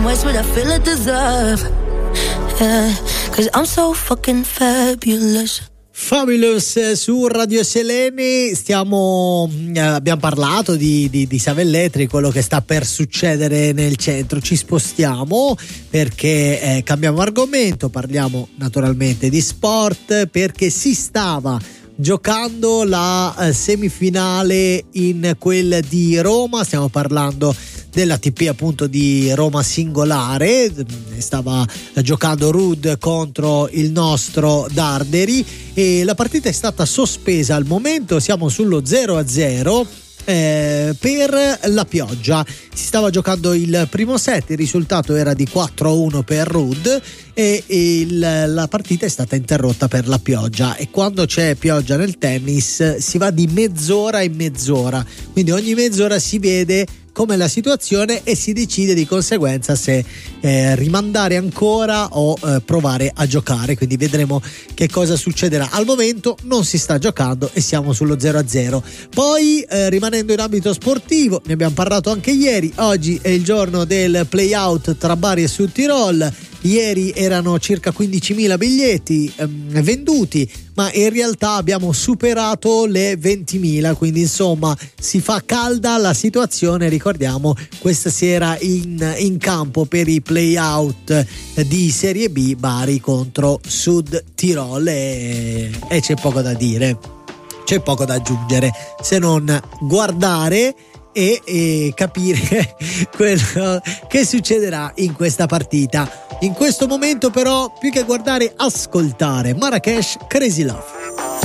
much what I feel I deserve. Yeah, cause I'm so fucking fabulous. Fabulous su Radio Seleni. Abbiamo parlato di Savelletri, quello che sta per succedere nel centro. Ci spostiamo perché cambiamo argomento, parliamo naturalmente di sport, perché si stava giocando la semifinale in quel di Roma. Stiamo parlando dell'ATP appunto di Roma singolare. Stava giocando Ruud contro il nostro Darderi e la partita è stata sospesa al momento. Siamo sullo 0-0 per la pioggia. Si stava giocando il primo set, il risultato era di 4-1 per Ruud e la partita è stata interrotta per la pioggia, e quando c'è pioggia nel tennis si va di mezz'ora in mezz'ora, quindi ogni mezz'ora si vede com'è la situazione e si decide di conseguenza se rimandare ancora o provare a giocare. Quindi vedremo che cosa succederà. Al momento non si sta giocando e siamo sullo 0-0. Poi rimanendo in ambito sportivo, ne abbiamo parlato anche ieri, oggi è il giorno del play-out tra Bari e Sud Tirol. Ieri erano circa 15.000 biglietti venduti, ma in realtà abbiamo superato le 20.000, quindi insomma si fa calda la situazione. Ricordiamo, questa sera in campo per i play-out di Serie B Bari contro Sud Tirol e c'è poco da dire, c'è poco da aggiungere se non guardare e capire quello che succederà in questa partita. In questo momento però, più che guardare, ascoltare Marrakesh Crazy Love.